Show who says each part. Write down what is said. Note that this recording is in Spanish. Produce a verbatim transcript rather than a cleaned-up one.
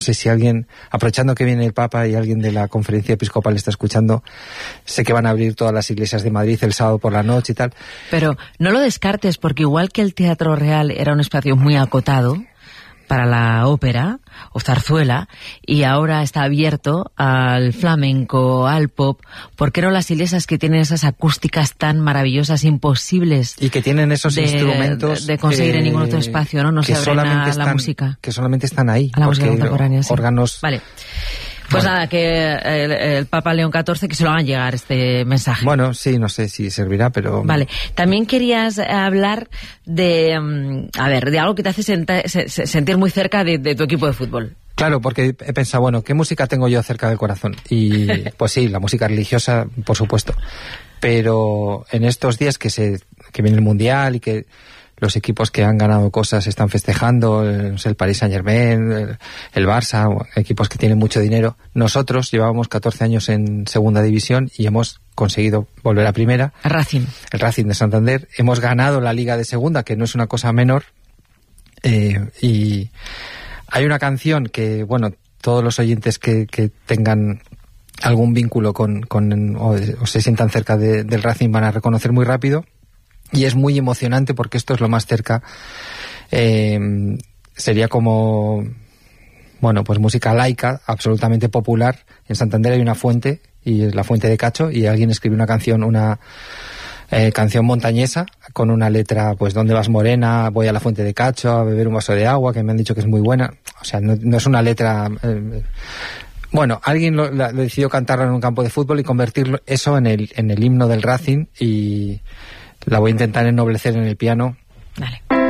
Speaker 1: No sé si alguien, aprovechando que viene el Papa y alguien de la conferencia episcopal está escuchando, sé que van a abrir todas las iglesias de Madrid el sábado por la noche y tal.
Speaker 2: Pero no lo descartes, porque igual que el Teatro Real era un espacio muy acotado para la ópera o zarzuela, y ahora está abierto al flamenco, al pop, ¿por qué no las iglesias que tienen esas acústicas tan maravillosas, imposibles?
Speaker 1: Y que tienen esos
Speaker 2: de,
Speaker 1: instrumentos...
Speaker 2: De, de conseguir eh, en ningún otro espacio, ¿no? No se abren a
Speaker 1: están,
Speaker 2: la música.
Speaker 1: Que solamente están ahí.
Speaker 2: A la música contemporánea, sí.
Speaker 1: Órganos...
Speaker 2: Vale. Pues bueno, nada, que el, el Papa León catorce, que se lo hagan llegar este mensaje.
Speaker 1: Bueno, sí, no sé si servirá, pero...
Speaker 2: Vale. También querías hablar de, um, a ver, de algo que te hace senta, se, sentir muy cerca de, de tu equipo de fútbol.
Speaker 1: Claro, porque he pensado, bueno, ¿qué música tengo yo cerca del corazón? Y pues sí, la música religiosa, por supuesto. Pero en estos días que se que viene el Mundial y que los equipos que han ganado cosas están festejando, el, el Paris Saint-Germain, el, el Barça, equipos que tienen mucho dinero. Nosotros llevábamos catorce años en segunda división y hemos conseguido volver a primera.
Speaker 2: El Racing.
Speaker 1: El Racing de Santander. Hemos ganado la Liga de Segunda, que no es una cosa menor. Eh, y hay una canción que, bueno, todos los oyentes que, que tengan algún vínculo con, con o, o se sientan cerca de, del Racing van a reconocer muy rápido. Y es muy emocionante porque esto es lo más cerca. Eh, sería como, bueno, pues música laica, absolutamente popular. En Santander hay una fuente, y es la fuente de Cacho, y alguien escribe una canción, una eh, canción montañesa, con una letra, pues, ¿dónde vas, morena? Voy a la fuente de Cacho a beber un vaso de agua, que me han dicho que es muy buena. O sea, no, no es una letra... Eh, bueno, alguien lo, lo decidió cantarlo en un campo de fútbol y convertirlo eso en el, en el himno del Racing, y... la voy a intentar ennoblecer en el piano.
Speaker 2: Dale.